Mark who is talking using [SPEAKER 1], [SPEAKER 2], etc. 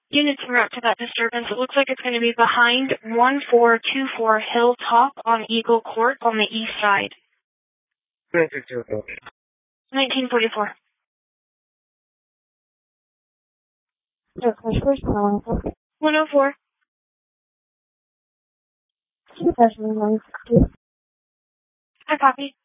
[SPEAKER 1] Units en route to that disturbance. It looks like it's going to be behind 1424 Hilltop on Eagle Court on the east side. 1944.
[SPEAKER 2] Okay, first calling.
[SPEAKER 1] 104.
[SPEAKER 2] 2009.
[SPEAKER 1] I copy.